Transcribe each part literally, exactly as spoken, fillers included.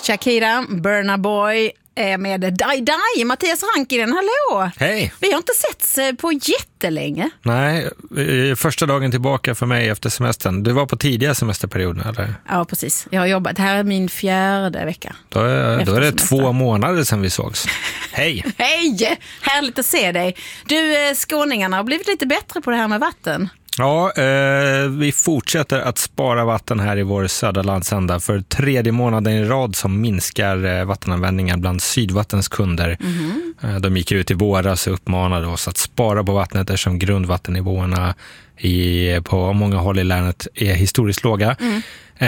Shakira, Burna Boy med Die Die. Mattias Hankinen, hallå! Hej! Vi har inte setts på jättelänge. Nej, första dagen tillbaka för mig efter semestern. Du var på tidiga semesterperioden, eller? Ja, precis. Jag har jobbat. Det här är min fjärde vecka. Då är, då är det två månader sedan vi sågs. Hej! Hej! Härligt att se dig. Du, skåningarna har blivit lite bättre på det här med vatten. Ja, eh, vi fortsätter att spara vatten här i vår södra landsända för tredje månaden i rad som minskar eh, vattenanvändningen bland Sydvattens kunder. Mm-hmm. Eh, de gick ut i våras och uppmanade oss att spara på vattnet eftersom grundvattennivåerna i, på många håll i länet är historiskt låga. Mm.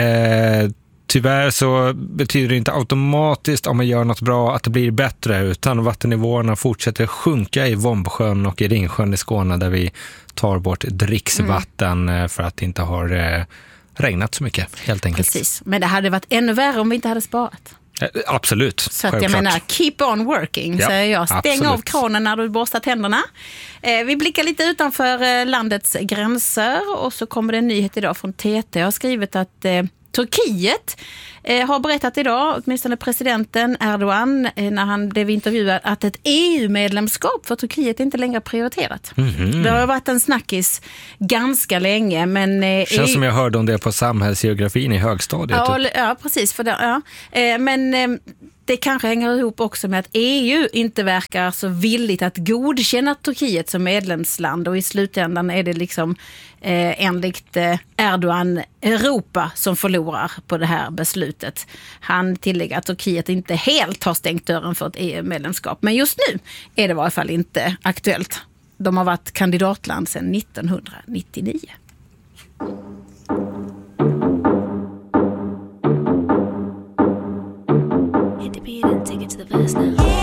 Eh, Tyvärr så betyder det inte automatiskt om man gör något bra att det blir bättre, utan vattennivåerna fortsätter sjunka i Vombsjön och i Ringsjön i Skåne där vi tar bort dricksvatten mm. för att det inte har eh, regnat så mycket, helt enkelt. Precis, men det hade varit ännu värre om vi inte hade sparat. Eh, absolut. Så att jag menar, keep on working, ja, säger jag. Stäng absolut. Av kranen när du borstar tänderna. Eh, vi blickar lite utanför eh, landets gränser och så kommer det en nyhet idag från T T. Jag har skrivit att eh, Turkiet eh, har berättat idag, åtminstone presidenten Erdogan, eh, när han blev intervjuad, att ett E U-medlemskap för Turkiet inte längre prioriterat. Mm-hmm. Det har varit en snackis ganska länge, men... Eh, känns E U... som jag hörde om det på samhällsgeografin i högstadiet. Ja, typ. ja precis. För det, ja. eh, men... Eh, Det kanske hänger ihop också med att E U inte verkar så villigt att godkänna Turkiet som medlemsland, och i slutändan är det liksom eh, enligt eh, Erdogan Europa som förlorar på det här beslutet. Han tillägger att Turkiet inte helt har stängt dörren för ett E U-medlemskap, men just nu är det i varje fall inte aktuellt. De har varit kandidatland sedan nittonhundranittionio. Take it to the verse now.